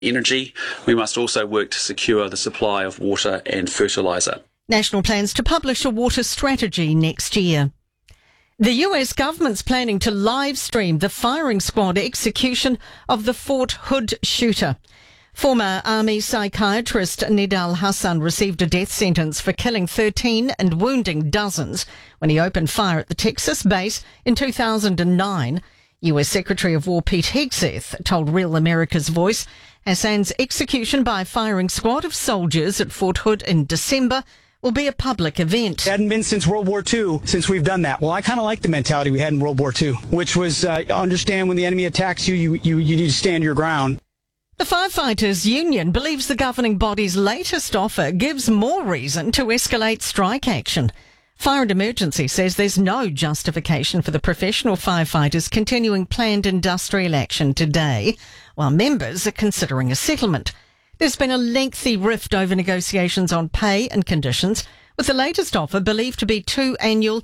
energy. We must also work to secure the supply of water and fertiliser. National plans to publish a water strategy next year. The US government's planning to live stream the firing squad execution of the Fort Hood shooter. Former army psychiatrist Nidal Hassan received a death sentence for killing 13 and wounding dozens when he opened fire at the Texas base in 2009. US Secretary of War Pete Hegseth told Real America's Voice Hassan's execution by a firing squad of soldiers at Fort Hood in December will be a public event. It hadn't been since World War II since we've done that. Well, I kind of like the mentality we had in World War II, which was understand when the enemy attacks you need to stand your ground. The Firefighters Union believes the governing body's latest offer gives more reason to escalate strike action. Fire and Emergency says there's no justification for the professional firefighters continuing planned industrial action today, while members are considering a settlement. There's been a lengthy rift over negotiations on pay and conditions, with the latest offer believed to be 2 annual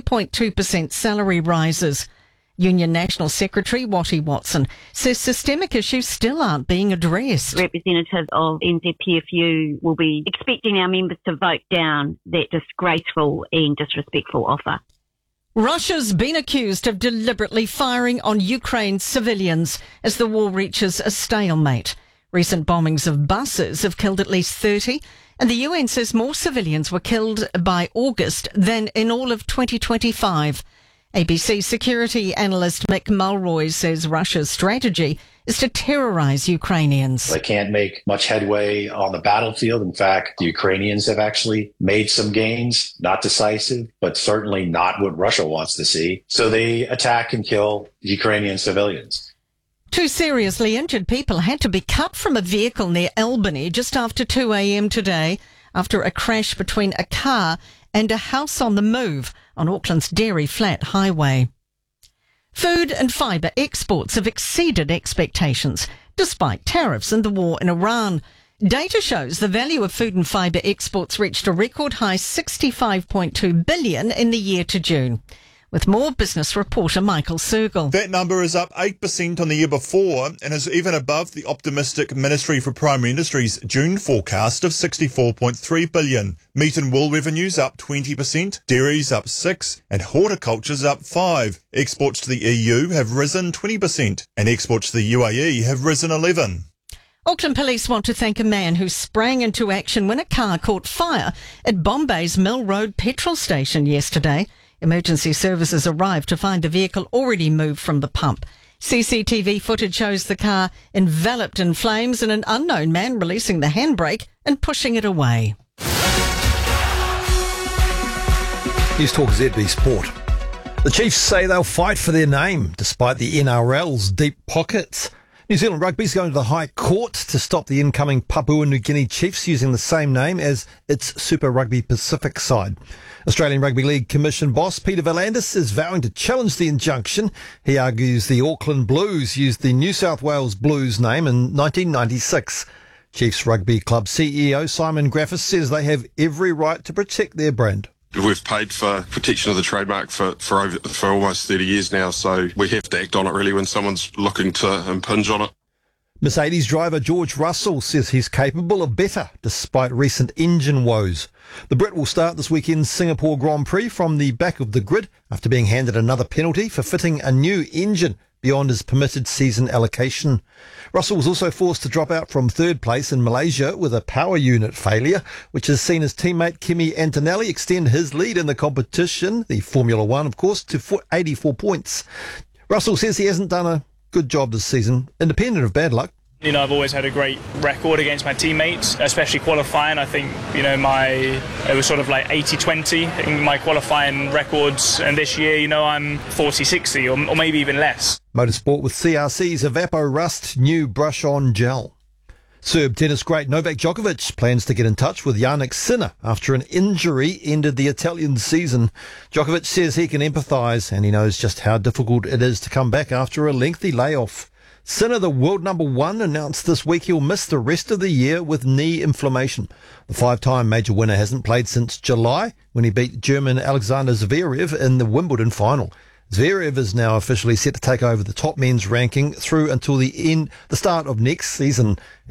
2.2% salary rises. Union National Secretary Watty Watson says systemic issues still aren't being addressed. Representatives of NZPFU will be expecting our members to vote down that disgraceful and disrespectful offer. Russia's been accused of deliberately firing on Ukraine's civilians as the war reaches a stalemate. Recent bombings of buses have killed at least 30, and the UN says more civilians were killed by August than in all of 2025. ABC security analyst Mick Mulroy says Russia's strategy is to terrorise Ukrainians. They can't make much headway on the battlefield. In fact, the Ukrainians have actually made some gains, not decisive, but certainly not what Russia wants to see. So they attack and kill Ukrainian civilians. 2 seriously injured people had to be cut from a vehicle near Albany just after 2 a.m. today after a crash between a car and a house on the move on Auckland's Dairy Flat Highway. Food and fibre exports have exceeded expectations despite tariffs and the war in Iran. Data shows the value of food and fibre exports reached a record high $65.2 billion in the year to June. With more, business reporter Michael Sergel. That number is up 8% on the year before and is even above the optimistic Ministry for Primary Industries June forecast of $64.3 billion. Meat and wool revenues up 20%, dairies up 6%, and horticulture's up 5%. Exports to the EU have risen 20%, and exports to the UAE have risen 11%. Auckland police want to thank a man who sprang into action when a car caught fire at Bombay's Mill Road petrol station yesterday. Emergency services arrived to find the vehicle already moved from the pump. CCTV footage shows the car enveloped in flames and an unknown man releasing the handbrake and pushing it away. News Talk ZB Sport. The Chiefs say they'll fight for their name despite the NRL's deep pockets. New Zealand Rugby's going to the High Court to stop the incoming Papua New Guinea Chiefs using the same name as its Super Rugby Pacific side. Australian Rugby League Commission boss Peter V'landys is vowing to challenge the injunction. He argues the Auckland Blues used the New South Wales Blues name in 1996. Chiefs Rugby Club CEO Simon Graffis says they have every right to protect their brand. We've paid for protection of the trademark for almost 30 years now, so we have to act on it really when someone's looking to impinge on it. Mercedes driver George Russell says he's capable of better despite recent engine woes. The Brit will start this weekend's Singapore Grand Prix from the back of the grid after being handed another penalty for fitting a new engine beyond his permitted season allocation. Russell was also forced to drop out from third place in Malaysia with a power unit failure, which has seen his teammate Kimi Antonelli extend his lead in the competition, the Formula One, of course, to 84 points. Russell says he hasn't done a good job this season, independent of bad luck. You know, I've always had a great record against my teammates, especially qualifying. I think, you know, it was sort of like 80-20 in my qualifying records. And this year, you know, I'm 40-60 or maybe even less. Motorsport with CRC's Evapor Rust new brush-on gel. Serb tennis great Novak Djokovic plans to get in touch with Jannik Sinner after an injury ended the Italian season. Djokovic says he can empathise and he knows just how difficult it is to come back after a lengthy layoff. Sinner, the world number 1, announced this week he'll miss the rest of the year with knee inflammation. The 5-time major winner hasn't played since July when he beat German Alexander Zverev in the Wimbledon final. Zverev is now officially set to take over the top men's ranking through until the start of next season.